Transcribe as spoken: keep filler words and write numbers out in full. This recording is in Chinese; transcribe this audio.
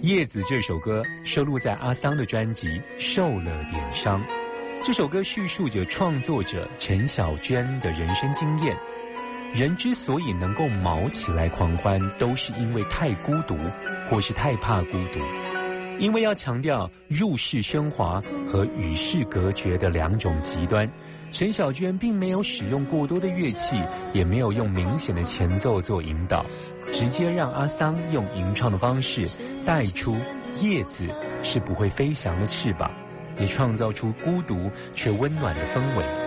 叶子这首歌收录在阿桑的专辑《受了点伤》。这首歌叙述着创作者陈小娟的人生经验。人之所以能够毛起来狂欢，都是因为太孤独，或是太怕孤独。因为要强调入世升华和与世隔绝的两种极端，陈小娟并没有使用过多的乐器，也没有用明显的前奏做引导，直接让阿桑用吟唱的方式带出叶子是不会飞翔的翅膀，也创造出孤独却温暖的氛围。